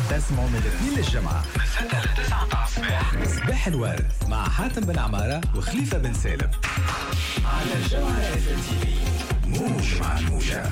تسمعوا من الاثنين للجمعة من 6 ل 9 تاع الصباح. صباح الورد مع حاتم بن عمارة وخليفة بن سالم على الجمعة اف ام تي في. موج مع الموجة.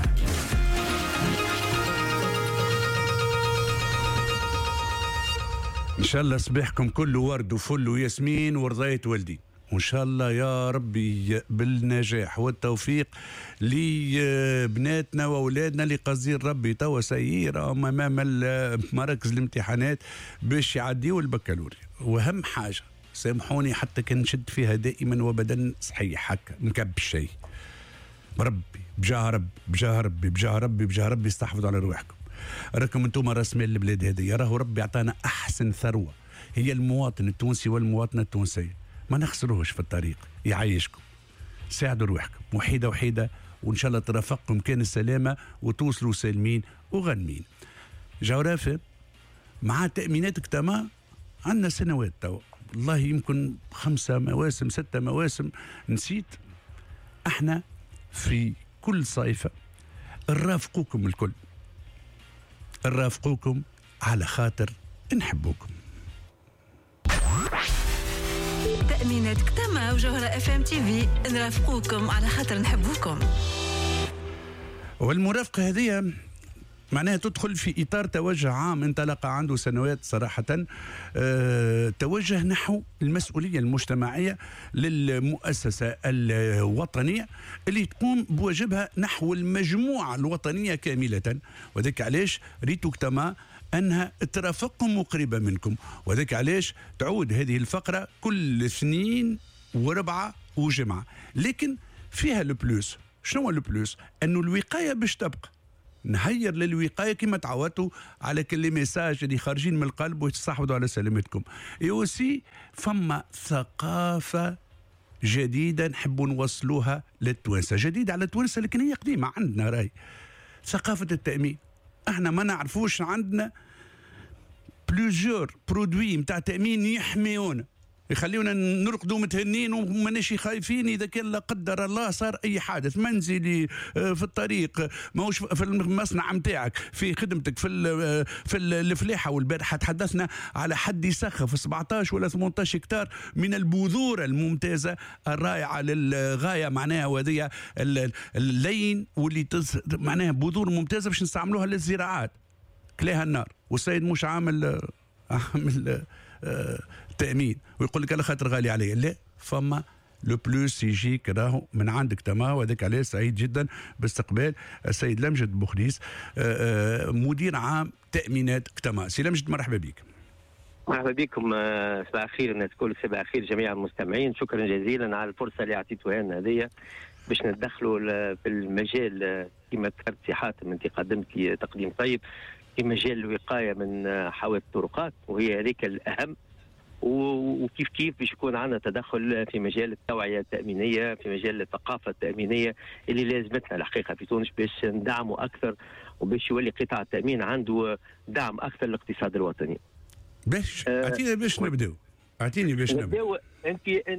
إن شاء الله صباحكم كله ورد وفل وياسمين ورضاية والدي، وإن شاء الله يا ربي بالنجاح والتوفيق لبناتنا وأولادنا اللي قصدين ربي توا سييرهم أمام مراكز الامتحانات باش يعديوا البكالوريا. وأهم حاجة سامحوني حتى كان نشد فيها دائما وبدن صحيح هكا مكب الشيء، ربي بجاه ربي بجاه ربي بجاه ربي بجاه ربي استحفظوا على رواحكم. راكم انتم راس مال البلاد هذه، راهو ربي اعطانا احسن ثروه هي المواطن التونسي والمواطنه التونسيه، ما نخسروهش في الطريق. يعيشكم، ساعدوا روحكم وحيده وحيده، وان شاء الله ترافقكم كان السلامه وتوصلوا سالمين وغنمين. جورافه مع تامينات كتما عندنا سنوات توا، والله يمكن 5 مواسم 6 مواسم نسيت. احنا في كل صيفه نرافقوكم الكل، نرافقوكم على خاطر نحبوكم. تأمينات كتما وجوهرة اف ام تي في، نرافقوكم على خاطر نحبوكم. والمرافقة هذه معناها تدخل في إطار توجه عام انطلق عنده سنوات صراحة، توجه نحو المسؤولية المجتمعية للمؤسسة الوطنية اللي تقوم بواجبها نحو المجموعة الوطنية كاملة. وذلك علاش ريتو كتما أنها ترافقكم وقريبة منكم، وذلك علاش تعود هذه الفقرة كل 2 و4 وجمعة، لكن فيها البلوس. شنو البلوس؟ أنه الوقاية باش تبقى، نهير للوقايه كما تعودتوا على كل ميساج اللي خارجين من القلب ويتصاحبوا على سلامتكم. يوسي فما ثقافه جديده نحبوا نوصلوها للتوانسه، جديده على التوانسه لكن هي قديمه عندنا. راي ثقافه التامين، احنا ما نعرفوش عندنا بلوزيور برودوي نتاع تامين يحميونا، يخليونا نرقدوا متهنين وماناش خايفين اذا كان لا قدر الله صار اي حادث منزلي في الطريق، ماهوش في المصنع نتاعك، في خدمتك، في الفلاحه. والبارحه تحدثنا على حد يسخف 17 ولا 18 هكتار من البذور الممتازه الرائعه للغايه، معناها وهذه اللين واللي معناها بذور ممتازه باش نستعملوها للزراعات. كلاها النار والسيد مش عامل تأمين ويقول لك على خاطر غالي عليه. لا، فما لو بلوس يجيك راهو من عندك تمام. وذاك عليه سعيد جدا باستقبال السيد لمجد بوخديس مدير عام تأمينات كتما. سي لمجد مرحبا بك. مرحبا بكم، صباح الخير الناس الكل، صباح الخير جميع المستمعين. شكرا جزيلا على الفرصه اللي اعطيتوها لنا هذه باش ندخلوا في المجال كما ذكرت سي حاتم انت قدمت لي تقديم طيب في مجال الوقايه من حوادث الطرقات، وهي هذيك الاهم. وكيف كيف باش يكون عندنا تدخل في مجال التوعيه التامينيه، في مجال الثقافه التامينيه اللي لازمتنا الحقيقه في تونس باش ندعموا اكثر وباش يولي قطاع التامين عنده دعم اكثر للاقتصاد الوطني. باش اعطيني باش نبداو، اعطيني باش نبداو. انت